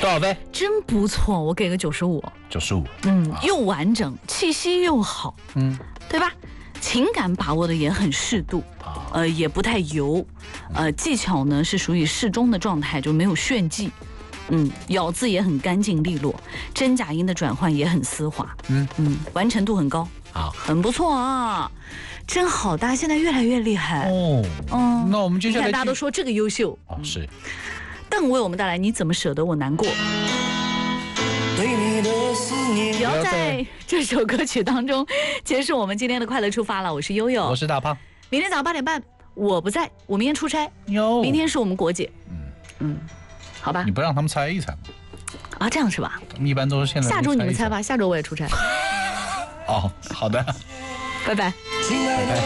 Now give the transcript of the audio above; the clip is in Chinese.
多少分？ 真不错，我给个95。 95。 又完整，气息又好，对吧？情感把握的也很适度，也不太油，技巧呢是属于适中的状态，就没有炫技。咬字也很干净利落，真假音的转换也很丝滑，完成度很高， 好， 很不错啊，真好，大家现在越来越厉害那我们接下来大家都说这个优秀是。 邓为我们带来《你怎么舍得我难过》。不要在这首歌曲当中结束我们今天的快乐出发了。我是悠悠， 我是大胖。 明天早上8点半我不在，我明天出差。明天是我们国姐。好吧。 你不让他们猜一猜吗？ 啊，这样是吧？ 一般都是现在。 下周你们猜吧，下周我也出差。 好的。 拜拜。 拜拜。